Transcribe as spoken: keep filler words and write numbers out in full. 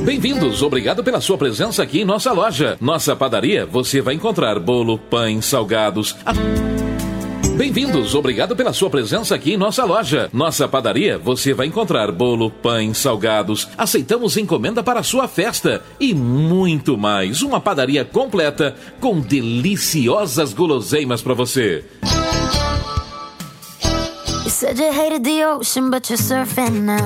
Bem-vindos, obrigado pela sua presença aqui em nossa loja. Nossa padaria, você vai encontrar bolo, pães, salgados... A... Bem-vindos, obrigado pela sua presença aqui em nossa loja. Nossa padaria, você vai encontrar bolo, pães, salgados. Aceitamos encomenda para a sua festa e muito mais. Uma padaria completa com deliciosas guloseimas para você. You said you hated the ocean, but you're surfing now.